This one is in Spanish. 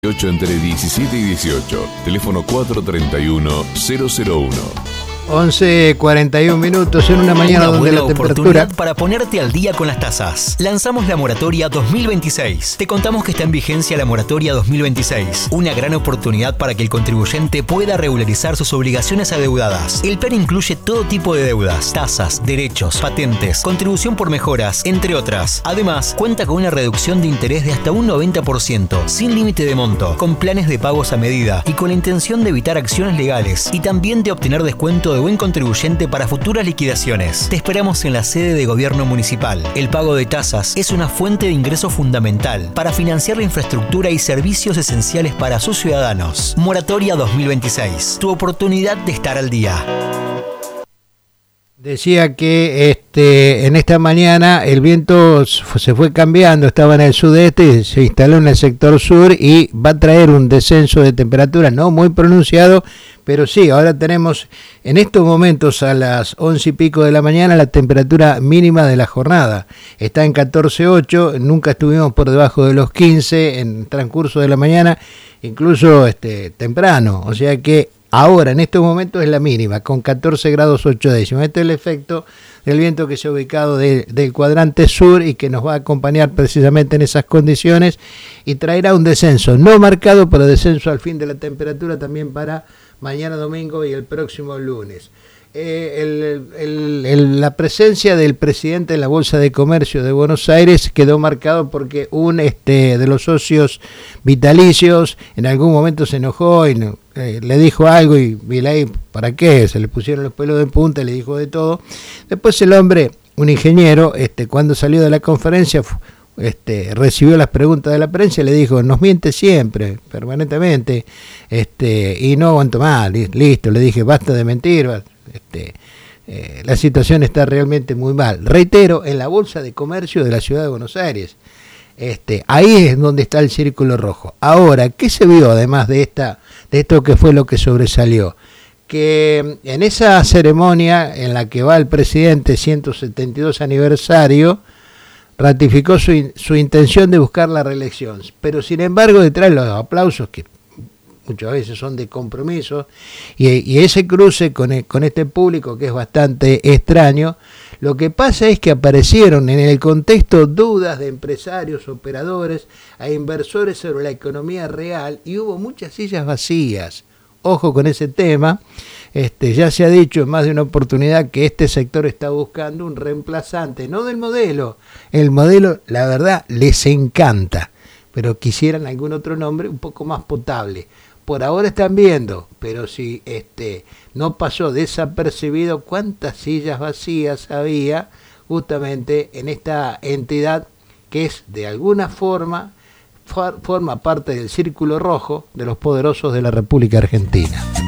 Entre 17 y 18. Teléfono 431-001. 11:41 minutos en una mañana donde la temperatura... Para ponerte al día con las tasas. Lanzamos la moratoria 2026. Te contamos que está en vigencia la moratoria 2026. Una gran oportunidad para que el contribuyente pueda regularizar sus obligaciones adeudadas. El plan incluye todo tipo de deudas, tasas, derechos, patentes, contribución por mejoras, entre otras. Además, cuenta con una reducción de interés de hasta un 90%, sin límite de monto, con planes de pagos a medida y con la intención de evitar acciones legales y también de obtener descuento de buen contribuyente para futuras liquidaciones. Te esperamos en la sede de gobierno municipal. El pago de tasas es una fuente de ingreso fundamental para financiar la infraestructura y servicios esenciales para sus ciudadanos. Moratoria 2026. Tu oportunidad de estar al día. Decía que en esta mañana el viento se fue cambiando, estaba en el sudeste, se instaló en el sector sur y va a traer un descenso de temperatura, no muy pronunciado, pero sí, ahora tenemos en estos momentos a las 11 y pico de la mañana la temperatura mínima de la jornada. Está en 14,8, nunca estuvimos por debajo de los 15 en transcurso de la mañana, incluso temprano, o sea que ahora, en estos momentos, es la mínima, con 14 grados 8 décimas. Este es el efecto del viento que se ha ubicado del cuadrante sur y que nos va a acompañar precisamente en esas condiciones y traerá un descenso, no marcado, pero descenso al fin de la temperatura también para mañana domingo y el próximo lunes. La presencia del presidente de la Bolsa de Comercio de Buenos Aires quedó marcado porque un de los socios vitalicios en algún momento se enojó y le dijo algo y Milei, ¿para qué? Se le pusieron los pelos de punta y le dijo de todo. Después el hombre, un ingeniero, cuando salió de la conferencia, recibió las preguntas de la prensa y le dijo, nos miente siempre, permanentemente, y no aguanto más, listo, le dije, basta de mentir, la situación está realmente muy mal. Reitero, en la Bolsa de Comercio de la Ciudad de Buenos Aires, ahí es donde está el círculo rojo. Ahora, ¿qué se vio además de esto que fue lo que sobresalió? Que en esa ceremonia en la que va el presidente 172 aniversario, ratificó su intención de buscar la reelección, pero sin embargo detrás de los aplausos que muchas veces son de compromiso y ese cruce con este público que es bastante extraño, lo que pasa es que aparecieron en el contexto dudas de empresarios, operadores e inversores sobre la economía real y hubo muchas sillas vacías. Ojo con ese tema. Ya se ha dicho en más de una oportunidad que este sector está buscando un reemplazante, no del modelo. El modelo, la verdad, les encanta, pero quisieran algún otro nombre un poco más potable. Por ahora están viendo, pero si no pasó desapercibido cuántas sillas vacías había justamente en esta entidad que es de alguna forma parte del círculo rojo de los poderosos de la República Argentina.